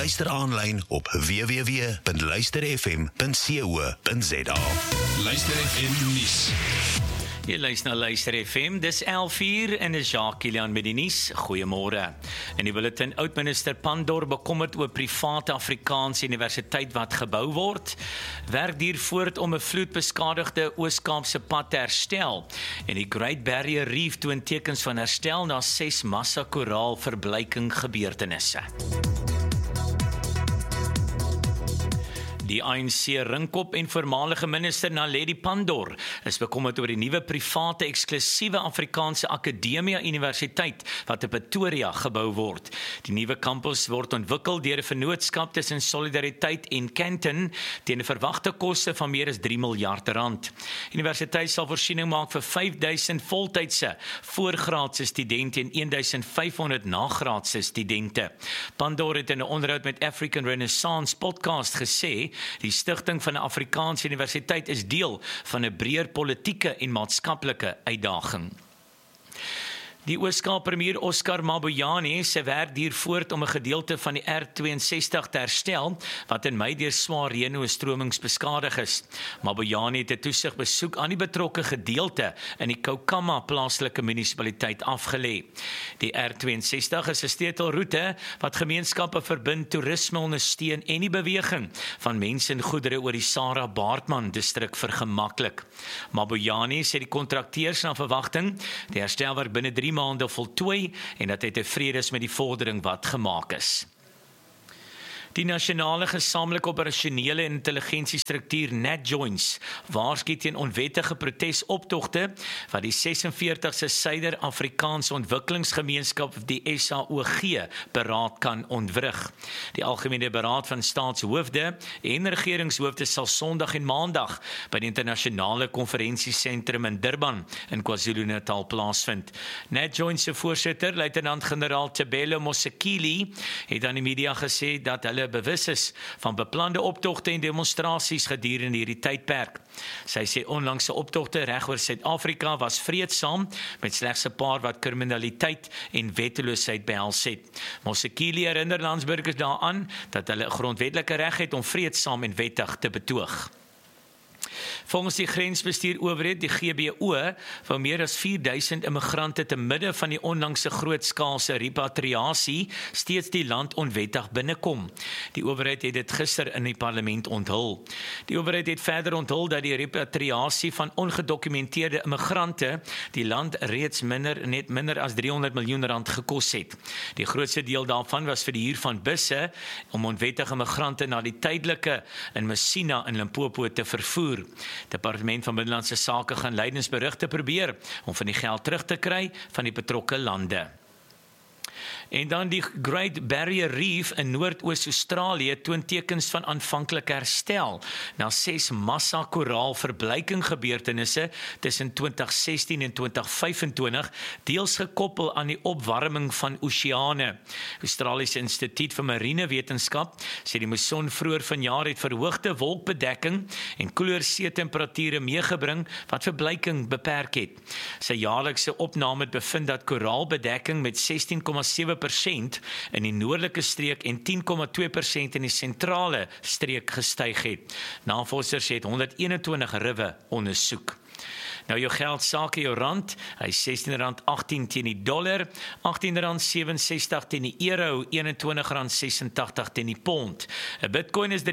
Luister aanlyn op www.luisterfm.co.za. Luister FM nuus. Jy luister na Luister FM, dis 11:00 en dis Jacques Kilian met die nuus. Goeiemôre. In die bulletin, oud-minister Pandor bekommerd oor private Afrikaanse universiteit wat gebou word. Werk duur voort om 'n vloedbeskadigde Oos-Kaapse pad te herstel. En die Great Barrier Reef toon tekens van herstel na 6 massa-koraal verblyking gebeurtenisse. Die ANC rinkop en voormalige minister Naledi Pandor is bekommerd oor die nuwe private eksklusiewe Afrikaanse Akademia Universiteit wat in Pretoria gebou word. Die nuwe kampus word ontwikkel deur 'n vennootskap tussen Solidariteit en Canton teen 'n verwagte koste van meer as R3 miljard. Die universiteit sal voorsiening maak vir 5000 voltydse voorgraadse studente en 1500 nagraadse studente. Pandor het in 'n onderhoud met African Renaissance podcast gesê die stigting van 'n Afrikaanse universiteit is deel van 'n breër politieke en maatskaplike uitdaging. Die Oos-Kaap premier Oscar Mabuyane se werk duur voort om 'n gedeelte van die R62 te herstel wat in Mei deur swaar reënoorstromings beskadig is. Mabuyane het 'n toesigbesoek aan die betrokke gedeelte in die Koukama plaaslike munisipaliteit afgelê. Die R62 is 'n sleutelroete wat gemeenskappe verbind, toerisme ondersteun en die beweging van mense en goedere oor die Sarah Baartman distrik vergemaklik. Mabuyane sê die kontrakteurs na verwagting die herstelwerk binne 3 maande voltooi en dat hy tevrede is met die vordering wat gemaak is. Die nasionale gesamentlike operasionele intelligensiestruktuur NatJoins waarsku teen onwettige protesoptogte wat die 46ste Suider-Afrikaanse Ontwikkelingsgemeenskap die SAOG beraad kan ontwrig. Die algemene beraad van staatshoofde en regeringshoofde sal Sondag en Maandag by die internasionale konferensiesentrum in Durban in KwaZulu-Natal plaasvind. NatJoins se voorsitter, luitenant-generaal Thobela Mosekile, het aan die media gesê dat hulle bewus is van beplande optogte en demonstrasies gedurende hierdie tydperk. Sy sê onlangse optogte regoor Suid-Afrika was vreedsaam met slegs 'n paar wat kriminaliteit en wetteloosheid behels het. Mosekile herinner landsburgers daaraan dat hulle 'n grondwetlike reg het om vreedsaam en wettig te betoog. Volgens die grensbestuurowerheid, die GBO, wou meer as 4000 immigrante te midde van die onlangse grootskaalse repatriasie steeds die land onwettig binnekom. Die owerheid het dit gister in die parlement onthul. Die owerheid het verder onthul dat die repatriasie van ongedokumenteerde immigrante die land reeds net minder as R300 miljoen gekos het. Die grootste deel daarvan was vir die huur van busse om onwettige immigrante na die tydelike in Messina in Limpopo te vervoer. Departement van Binnelandse Sake gaan leidensberigte probeer om van die geld terug te kry van die betrokke lande. En dan die Great Barrier Reef in Noordoos-Australië toon tekens van aanvanklike herstel na 6 massa-koraal verblyking gebeurtenisse tussen 2016 en 2025, deels gekoppel aan die opwarming van oseane. Australiese Instituut vir Marine Wetenskap sê die muson vroeër vanjaar het verhoogde wolkbedekking en koeler see-temperature meegebring wat verblyking beperk het. Sy jaarlikse opname het bevind dat koraalbedekking met 16,7% in die noordelike streek en 10,2% in die sentrale streek gestyg het. Navorsers het 121 riwe ondersoek. Nou jou geld sake, jou rand, hy is R16.18 teen die dollar, R18.67 teen die euro, R21.86 teen die pond. 'n Bitcoin is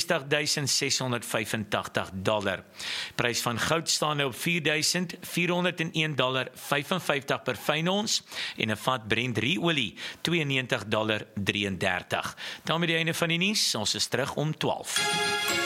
$63,685. Prys van goud staan nou op $4.401.55 per fyn ons en 'n vat Brent olie $92.33. Daarmee die einde van die nuus, ons is terug om 12.